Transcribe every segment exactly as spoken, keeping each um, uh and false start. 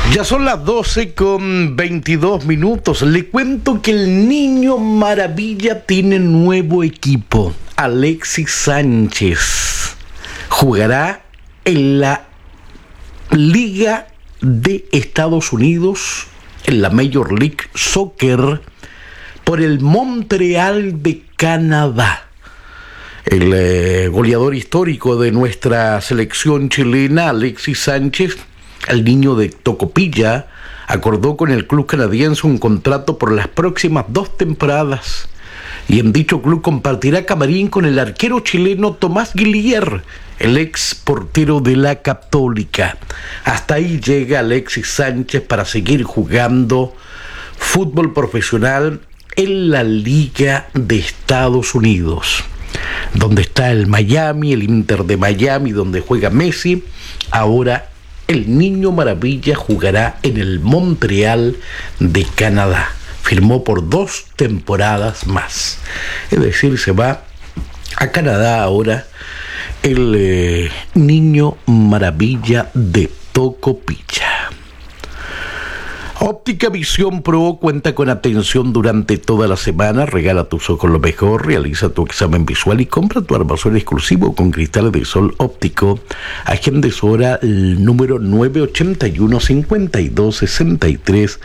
Ya son las doce con veintidós minutos. Le cuento que el Niño Maravilla tiene nuevo equipo. Alexis Sánchez jugará en la Liga de Estados Unidos, en la Major League Soccer, por el Montreal de Canadá. El eh, goleador histórico de nuestra selección chilena, Alexis Sánchez, el niño de Tocopilla, acordó con el club canadiense un contrato por las próximas dos temporadas. Y en dicho club compartirá camarín con el arquero chileno Tomás Guillier, el ex portero de la Católica. Hasta ahí llega Alexis Sánchez para seguir jugando fútbol profesional en la Liga de Estados Unidos, donde está el Miami, el Inter de Miami, donde juega Messi. Ahora el Niño Maravilla jugará en el Montreal de Canadá. Firmó por dos temporadas más. Es decir, se va a Canadá ahora el eh, Niño Maravilla de Tocopilla. Óptica Visión Pro cuenta con atención durante toda la semana. Regala a tus ojos lo mejor, realiza tu examen visual y compra tu armazón exclusivo con cristales de sol óptico. Agenda su hora el número nueve ochenta y uno, cincuenta y dos, sesenta y tres,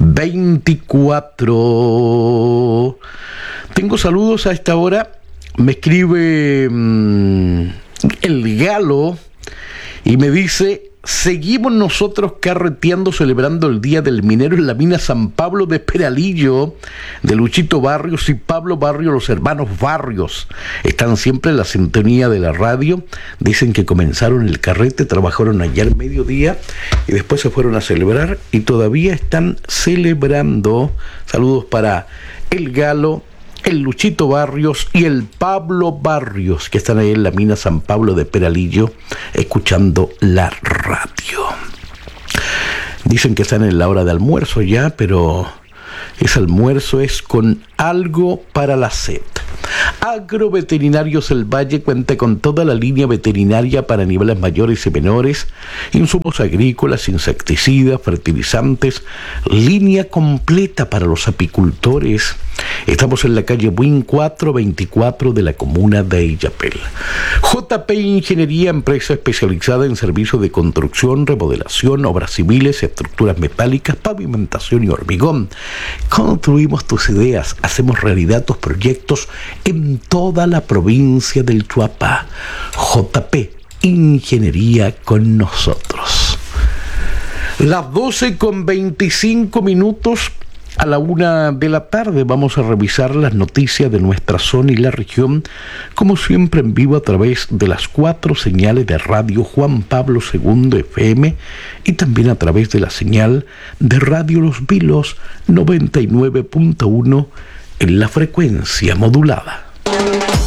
veinticuatro. Tengo saludos a esta hora. Me escribe mmm, el Galo y me dice: seguimos nosotros carreteando, celebrando el Día del Minero en la mina San Pablo de Peralillo, de Luchito Barrios y Pablo Barrios, los hermanos Barrios. Están siempre en la sintonía de la radio. Dicen que comenzaron el carrete, trabajaron allá al mediodía y después se fueron a celebrar y todavía están celebrando. Saludos para el Galo, el Luchito Barrios y el Pablo Barrios, que están ahí en la mina San Pablo de Peralillo, escuchando la radio. Dicen que están en la hora de almuerzo ya, pero ese almuerzo es con algo para la sed. Agroveterinarios El Valle cuenta con toda la línea veterinaria para animales mayores y menores, insumos agrícolas, insecticidas, fertilizantes, línea completa para los apicultores. Estamos en la calle Buin cuatrocientos veinticuatro de la comuna de Illapel. J P Ingeniería, empresa especializada en servicios de construcción, remodelación, obras civiles, estructuras metálicas, pavimentación y hormigón. Construimos tus ideas, hacemos realidad tus proyectos en toda la provincia del Chuapa. J P Ingeniería con nosotros. Las doce con veinticinco minutos. A la una de la tarde vamos a revisar las noticias de nuestra zona y la región, como siempre en vivo a través de las cuatro señales de Radio Juan Pablo segundo F M y también a través de la señal de Radio Los Vilos noventa y nueve punto uno en la frecuencia modulada.